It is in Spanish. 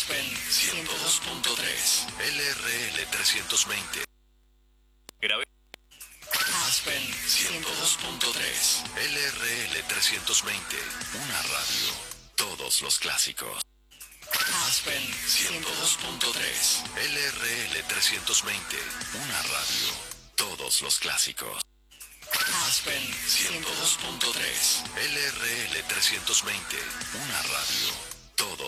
Aspen 102.3, LRL 320. Aspen 102.3, LRL 320. Una radio. Todos los clásicos. Aspen 102.3, LRL 320. Una radio. Todos los clásicos. Aspen 102.3, LRL 320. Una radio. Todos